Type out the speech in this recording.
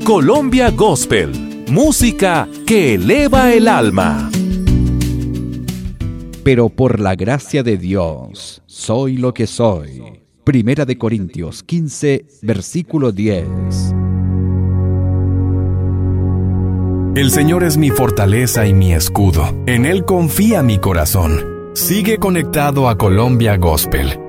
Colombia Gospel, música que eleva el alma. Pero por la gracia de Dios, soy lo que soy. Primera de Corintios 15, versículo 10. El Señor es mi fortaleza y mi escudo. En Él confía mi corazón. Sigue conectado a Colombia Gospel